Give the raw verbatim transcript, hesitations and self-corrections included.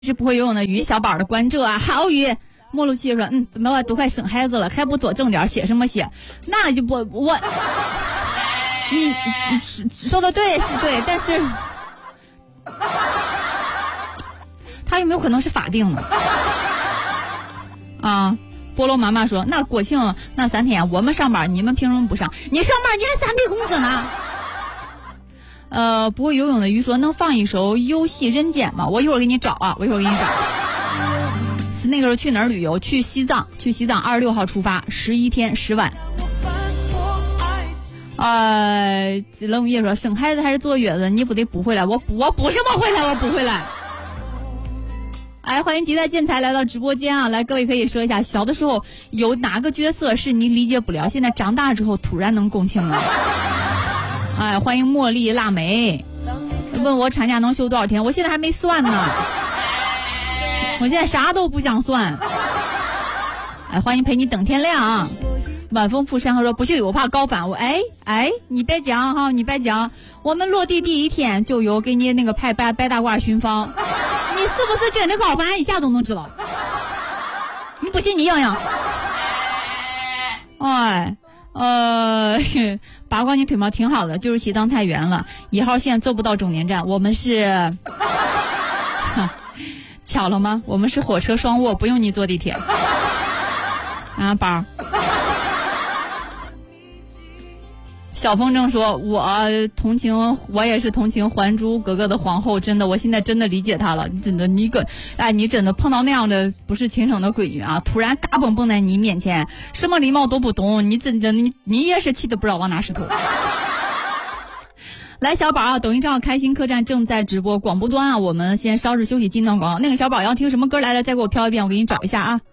是不会游泳的鱼小宝的关注啊，好鱼。莫露气说，嗯，怎么我都快生孩子了，还不多挣点，写什么写？那就不我，你你说的对是对，但是他有没有可能是法定的啊？菠萝妈妈说，那国庆那三天我们上班，你们凭什么不上？你上班你还三倍工资呢？呃，不会游泳的鱼说，能放一首游戏人间吗？我一会儿给你找啊，我一会儿给你找。是那个时候去哪儿旅游？去西藏，去西藏二十六号出发，十一天十晚。呃，冷雨夜说，生孩子还是坐月子，你不得补回来？我补，我补什么回来？我补回来。哎，欢迎吉代建材来到直播间啊！来，各位可以说一下，小的时候有哪个角色是你理解不了，现在长大之后突然能共情了？哎，欢迎茉莉腊梅，问我产假能休多少天？我现在还没算呢，我现在啥都不想算。哎，欢迎陪你等天亮。晚风拂山河说，不去我怕高反。我哎哎，你别讲哈，你别讲，我们落地第一天就有给你那个派白白大褂巡方，你是不是真的高反？一下都能知道。你不信你应应。哎，呃。八卦你腿毛挺好的，就是西藏太远了，一号线坐不到终点站。我们是巧了吗？我们是火车双卧，不用你坐地铁啊。宝小风筝说，我同情，我也是同情还珠格格的皇后，真的，我现在真的理解她了。真的，你个哎，你真的碰到那样的不是亲生的闺女啊，突然嘎嘣蹦在你面前，什么礼貌都不懂，你真的你你也是气得不知道往哪使头。来，小宝啊，抖音账号开心客栈正在直播，广播端啊，我们先稍事休息，进段广告。那个小宝要听什么歌来了，再给我飘一遍，我给你找一下啊。